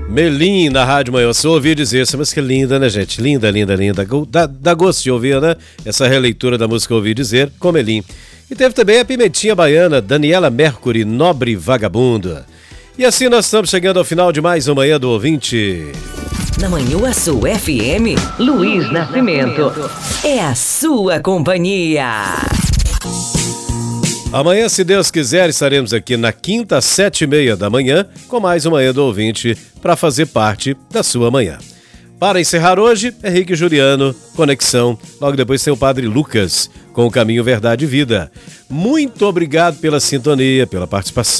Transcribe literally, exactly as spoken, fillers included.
Melim na Rádio Manhã. Você ouviu dizer essa música linda, né, gente? Linda, linda, linda. Dá, dá gosto de ouvir, né? Essa releitura da música Ouvi Dizer, com Melim. E teve também a Pimentinha Baiana, Daniela Mercury, Nobre Vagabunda. E assim nós estamos chegando ao final de mais uma Manhã do Ouvinte. Na Manhuaçu F M, Luiz Nascimento. É a sua companhia. Amanhã, se Deus quiser, estaremos aqui na quinta, às sete e meia da manhã, com mais uma Manhã do Ouvinte, para fazer parte da sua manhã. Para encerrar hoje, Henrique Juliano, Conexão. Logo depois tem o Padre Lucas, com o Caminho, Verdade e Vida. Muito obrigado pela sintonia, pela participação.